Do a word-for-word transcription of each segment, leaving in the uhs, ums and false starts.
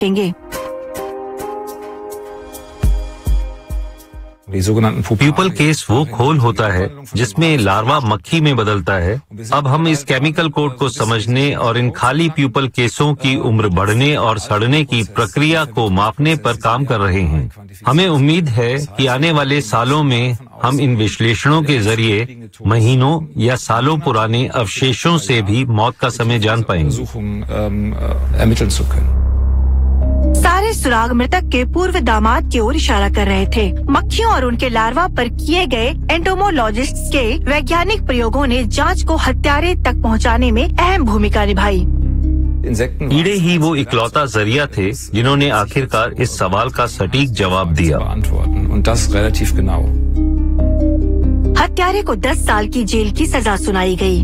सकेंगे। Pupal case वो खोल होता है जिसमें लार्वा मक्खी में बदलता है। अब हम इस केमिकल कोड को समझने और इन खाली प्यूपल केसों की उम्र बढ़ने और सड़ने की प्रक्रिया को मापने पर काम कर रहे हैं। हमें उम्मीद है कि आने वाले सालों में हम इन विश्लेषणों के जरिए महीनों या सालों पुराने अवशेषों से भी मौत का समय जान पाएंगे। सारे सुराग मृतक के पूर्व दामाद की ओर इशारा कर रहे थे। मक्खियों और उनके लार्वा पर किए गए एंटोमोलॉजिस्ट्स के वैज्ञानिक प्रयोगों ने जांच को हत्यारे तक पहुंचाने में अहम भूमिका निभाई। कीड़े ही वो इकलौता जरिया थे जिन्होंने आखिरकार इस सवाल का सटीक जवाब दिया। हत्यारे को दस साल की जेल की सजा सुनाई गई।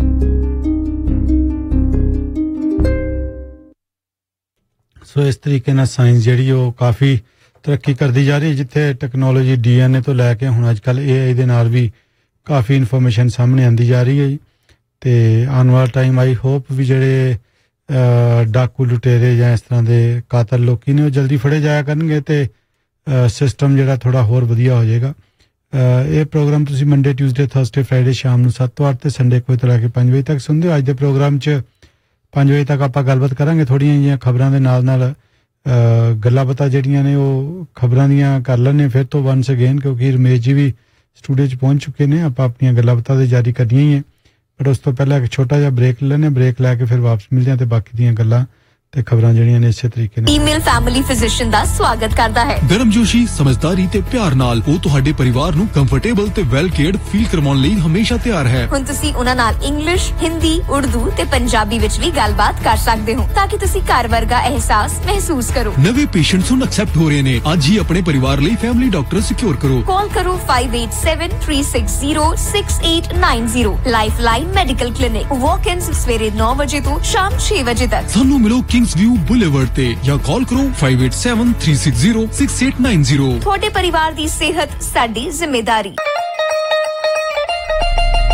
सो इस तरीके ਨਾਲ ਸਾਇੰਸ ਜਿਹੜੀ ਉਹ ਕਾਫੀ ਤਰੱਕੀ ਕਰਦੀ ਜਾ ਰਹੀ ਹੈ, ਜਿੱਥੇ ਟੈਕਨੋਲੋਜੀ ਡੀਐਨਏ ਤੋਂ ਲੈ ਕੇ ਹੁਣ ਅੱਜਕੱਲ ਏਆਈ ਦੇ ਨਾਲ ਵੀ ਕਾਫੀ ਇਨਫੋਰਮੇਸ਼ਨ ਸਾਹਮਣੇ ਆਂਦੀ ਜਾ ਰਹੀ ਹੈ ਜੀ। ਤੇ ਆਉਣ ਵਾਲਾ ਟਾਈਮ ਆਈ ਹੋਪ ਵੀ ਜਿਹੜੇ ਡਾਕੂ ਲੁਟੇਰੇ ਜਾਂ ਇਸ ਤਰ੍ਹਾਂ ਦੇ ਕਾਤਲ ਲੋਕੀ ਨੇ ਉਹ ਜਲਦੀ ਫੜੇ ਜਾਇਆ ਕਰਨਗੇ ਤੇ ਸਿਸਟਮ ਜਿਹੜਾ ਥੋੜਾ ਹੋਰ ਵਧੀਆ ਹੋ ਜਾਏਗਾ। ਇਹ ਪ੍ਰੋਗਰਾਮ ਤੁਸੀਂ ਮੰਡੇ ਟਿਊਜ਼ਡੇ ਥਰਸਡੇ ਫਰਾਈਡੇ ਸ਼ਾਮ ਨੂੰ ਸੱਤ ਤੋਂ ਅੱਠ ਤੇ ਸੰਡੇ ਕੋਈ ਤੋਂ ਲੈ ਕੇ ਪੰਜ ਵਜੇ ਤੱਕ ਸੁਣਦੇ ਹੋ। ਅੱਜ ਦੇ ਪ੍ਰੋਗਰਾਮ 'ਚ ਪੰਜ ਵਜੇ ਤੱਕ ਆਪਾਂ ਗੱਲਬਾਤ ਕਰਾਂਗੇ ਥੋੜ੍ਹੀਆਂ ਜਿਹੀਆਂ ਖਬਰਾਂ ਦੇ ਨਾਲ ਨਾਲ ਗੱਲਾਂ ਬਾਤਾਂ ਜਿਹੜੀਆਂ ਨੇ ਉਹ ਖਬਰਾਂ ਦੀਆਂ ਕਰ ਲੈਂਦੇ ਫਿਰ ਤੋਂ ਵਨਸ ਅਗੇਨ, ਕਿਉਂਕਿ ਰਮੇਸ਼ ਜੀ ਵੀ ਸਟੂਡੀਓ 'ਚ ਪਹੁੰਚ ਚੁੱਕੇ ਨੇ। ਆਪਾਂ ਆਪਣੀਆਂ ਗੱਲਾਂ ਬਾਤਾਂ ਤੇ ਜਾਰੀ ਕਰਨੀਆਂ ਹੀ ਹੈ, ਪਰ ਉਸ ਤੋਂ ਪਹਿਲਾਂ ਇੱਕ ਛੋਟਾ ਜਿਹਾ ਬ੍ਰੇਕ ਲੈਣੇ, ਬ੍ਰੇਕ ਲੈ ਕੇ ਫਿਰ ਵਾਪਸ ਮਿਲਦੇ ਹਾਂ ਤੇ ਬਾਕੀ ਦੀਆਂ ਗੱਲਾਂ ਤੇ ਖਬਰਾਂ ਜਿਹੜੀਆਂ ਨੇ ਇਸੇ ਤਰੀਕੇ ਨਾਲ। ਈਮੇਲ ਫੈਮਿਲੀ ਫਿਜ਼ੀਸ਼ੀਅਨ ਦਾ ਸਵਾਗਤ ਕਰਦਾ ਹੈ। ਗਰਮਜੋਸ਼ੀ, ਸਮਝਦਾਰੀ ਤੇ ਪਿਆਰ ਨਾਲ ਉਹ ਤੁਹਾਡੇ ਪਰਿਵਾਰ ਨੂੰ ਕੰਫਰਟੇਬਲ ਤੇ ਵੈਲ ਕੇਅਰਡ ਫੀਲ ਕਰਵਾਉਣ ਲਈ ਹਮੇਸ਼ਾ ਤਿਆਰ ਹੈ। ਹੁਣ ਤੁਸੀਂ ਉਹਨਾਂ ਨਾਲ ਇੰਗਲਿਸ਼, ਹਿੰਦੀ, ਉਰਦੂ ਤੇ ਪੰਜਾਬੀ ਵਿੱਚ ਵੀ ਗੱਲਬਾਤ ਕਰ ਸਕਦੇ ਹੋ ਤਾਂ ਕਿ ਤੁਸੀਂ ਘਰ ਵਰਗਾ ਅਹਿਸਾਸ ਮਹਿਸੂਸ ਕਰੋ। ਨਵੇਂ ਪੇਸ਼ੈਂਟਸ ਹੁਣ ਐਕਸੈਪਟ ਹੋ ਰਹੇ ਨੇ। ਅੱਜ ਹੀ ਆਪਣੇ ਪਰਿਵਾਰ ਲਈ ਫੈਮਿਲੀ ਡਾਕਟਰ ਸਿਕਿਉਰ ਕਰੋ। ਕਾਲ ਕਰੋ five eight seven three six zero six eight nine zero। Lifeline medical clinic, ਵਾਕ-ਇਨਸ ਸਵੇਰੇ ਨੌ ਵਜੇ ਤੋਂ ਸ਼ਾਮ ਛੇ ਵਜੇ ਤੱਕ। ਸਾਨੂੰ ਮਿਲੋ ਕਿੰਗਸਵਿਊ ਬੁਲੇਵਰਡ ਤੇ ਜਾਂ ਕਾਲ ਕਰੋ five eight seven three six zero six eight nine zero। ਤੁਹਾਡੇ ਪਰਿਵਾਰ ਦੀ ਸਿਹਤ ਸਾਡੀ ਜ਼ਿੰਮੇਵਾਰੀ।